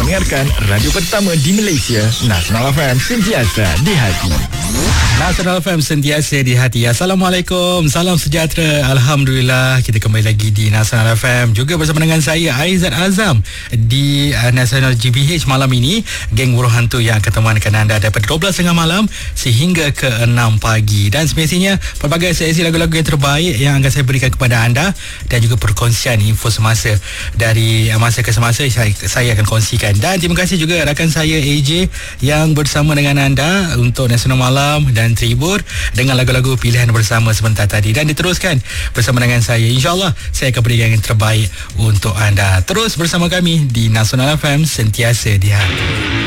mendengarkan radio pertama di Malaysia, Nasional FM, sentiasa di hati. Nasional FM sentiasa di hati. Assalamualaikum, salam sejahtera. Alhamdulillah, kita kembali lagi di Nasional FM, juga bersama dengan saya Aizat Azam di Nasional GBH malam ini. Geng Buruh Hantu yang akan temankan anda daripada 12.30 malam sehingga ke 6 pagi. Dan semestinya pelbagai sesi lagu-lagu yang terbaik yang akan saya berikan kepada anda, dan juga perkongsian info semasa dari masa ke semasa saya akan kongsikan. Dan terima kasih juga rakan saya AJ yang bersama dengan anda untuk Nasional Malam dan Tribur dengan lagu-lagu pilihan bersama sebentar tadi. Dan diteruskan bersama dengan saya. InsyaAllah saya akan berikan yang terbaik untuk anda. Terus bersama kami di Nasional FM, sentiasa di hati.